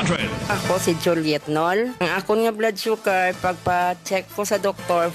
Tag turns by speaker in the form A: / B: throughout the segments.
A: 500.
B: Ako si Juliet Nol. Ang ako nga blood sugar, pagpa-check ko sa doktor,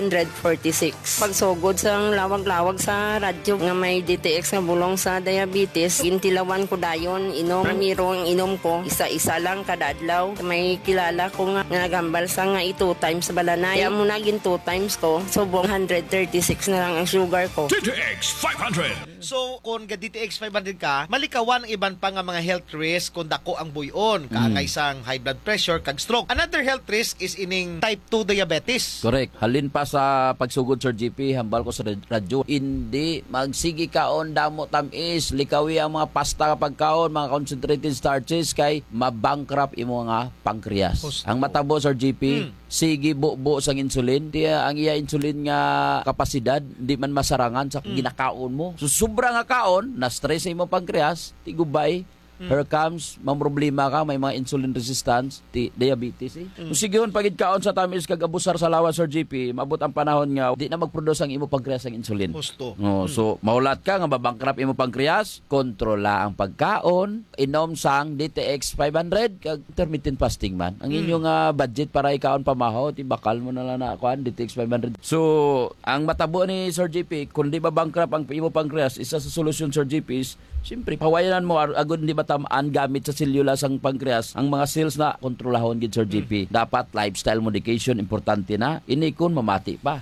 B: 446. Pagsugod sa lawag-lawag sa radyo nga may DTX nga bulong sa diabetes, gintilawan ko dayon, inom, miro ang inom ko, isa-isa lang kada adlaw. May kilala ko nga nagambal sa nga 2 times balanay. Kaya muna gin 2 times ko, subong 136 na lang ang sugar ko.
A: DTX 500.
C: So, kung DTX 500 ka, malikawan ang iban pa nga mga health risk kung dako ang buyon, kaangay sang high blood pressure, kag stroke. Another health risk is ining type 2 diabetes.
D: Correct. Halin pa sa pagsugod Sir GP, hambal ko sa radyo. Hindi magsigi kaon damo tamis, likawi ang mga pasta pagkaon, mga concentrated starches kay mabankrupt imo nga pancreas. Ang matabo Sir GP, sige buo sang insulin, tiya ang iya insulin nga kapasidad di man masarangan sa ginakaon mo. So sobra nga kaon, na stress sa imo pancreas, tigubay. Here comes, mamroblema ka, may mga insulin resistance, diabetes. Kung sige yun, pagid kaon sa tamis kag abusar sa lawas Sir GP, mabot ang panahon nga, di na mag-produce ang imo pancreas ng insulin.
C: Gusto.
D: No, so, maulat ka nga babangkrap imo pancreas, kontrola ang pagkaon, inom sang DTX 500, kag intermittent fasting man. Ang inyong budget para ikaon pamahaw, tibakal mo na lang na kuan DTX 500. So, ang matabo ni Sir GP, kung di babangkrap ang imo pancreas, isa sa solusyon Sir GP is, siyempre, pawayanan mo, agad hindi matamaan gamit sa selula sang pancreas, ang mga cells na kontrolahon gid Sir GP. Dapat lifestyle modification, importante na. Ini kun mamati pa.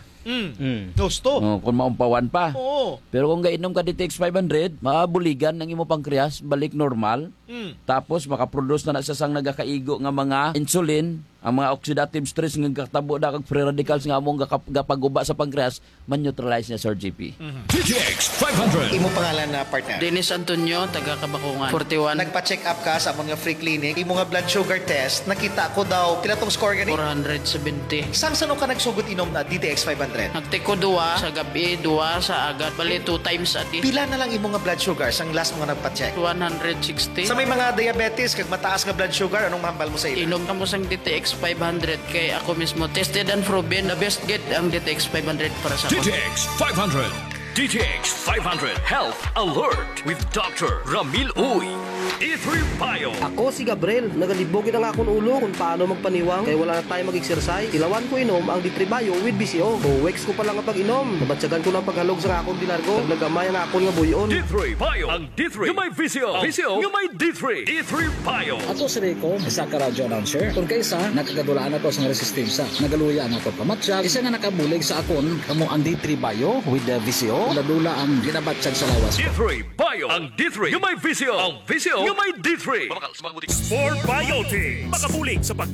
C: Gusto.
D: Kung maumpawan pa.
C: Oo.
D: Pero kung gainom ka DTX 500, maabuligan ng imo pancreas, balik normal. Tapos makaproduce na siya sang nagakaigo nga mga insulin, ang mga oxidative stress nga katabo na kag free radicals nga among gapaguba sa pancreas, man-neutralize niya Sir GP.
A: DTX 500.
C: Imo pangalan na partner.
E: Dennis Antonio, taga Kabakungan. 41,
C: Nagpa-check up ka sa among nga free clinic, imo nga blood sugar test, nakita ko daw, pila tong score gani?
E: 470.
C: Sang sano ka nagsugod inom na DTX 500?
E: Nagtiko 2 sa gabi, 2 sa agad. Bali 2 times ati.
C: Pila na lang imo nga blood sugar sang last mo nga nagpa-check?
E: 160.
C: Sa may mga diabetes kag mataas nga blood sugar, anong mahambal mo sa ilo?
E: Inom ka mo sang DTX 500 kay ako mismo tested and proven the best get ang DTX 500 para sa ako.
A: DTX 500. DTX 500 Health Alert with Dr. Ramil Uy. D3 Bio.
F: Ako si Gabriel, nagalibogin ang akong ulo kung paano magpaniwang kaya wala na tayo mag-exercise. Tilawan ko inom ang D3 Bio with BCO. Weeks ko pa lang ang pag-inom. Nabatsagan ko ng paghalog sa akong dinargo. Naglagamay ang akong nga buyon.
A: D3 Bio. Ang D3 yung may VCO. VCO yung may D3. D3 Bio.
G: Ato si Rico, isa ka radyo announcer. Kung kaysa, nakagadulaan ako sa resistensya. Nagaluya ang ako pamatsyag. Isa nga nakabulig sa akon, kamo ang D3 Bio with the VCO. Ladula ang ginabatsyag sa lawas.
A: D3 Bio. Ang D3 yung may VCO. Ang VCO yung may D3.
H: Sport Biotic. Makabulig sa